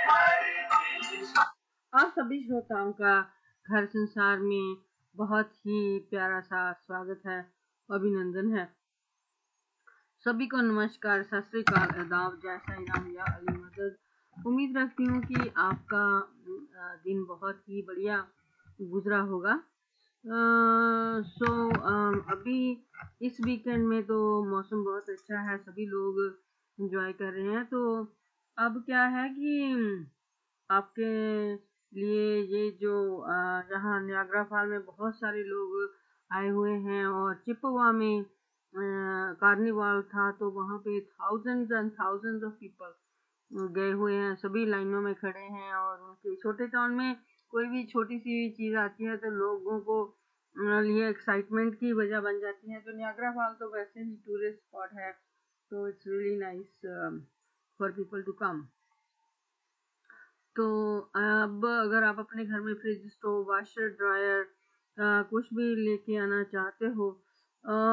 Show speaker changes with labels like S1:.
S1: आप सभी श्रोताओं का घर संसार में बहुत ही प्यारा सा स्वागत है, अभिनंदन है। सभी को नमस्कार, सत श्री अकाल, आदाब, जय साईं राम या अली मदद। उम्मीद रखती हूँ कि आपका दिन बहुत ही बढ़िया गुजरा होगा। अभी इस वीकेंड में तो मौसम बहुत अच्छा है, सभी लोग एंजॉय कर रहे हैं। तो अब क्या है कि आपके लिए ये जो यहाँ नियाग्रा फॉल में बहुत सारे लोग आए हुए हैं और चिपवा में कार्निवाल था, तो वहाँ पे thousands and thousands of people गए हुए हैं, सभी लाइनों में खड़े हैं। और उनके छोटे टाउन में कोई भी छोटी सी चीज आती है तो लोगों को लिए एक्साइटमेंट की वजह बन जाती है। तो नियाग्रा फॉल तो वैसे ही टूरिस्ट स्पॉट है, तो it's really nice for people to come. तो अब अगर आप अपने घर में फ्रिज, स्टोव, वाशर, ड्रायर कुछ भी लेके आना चाहते हो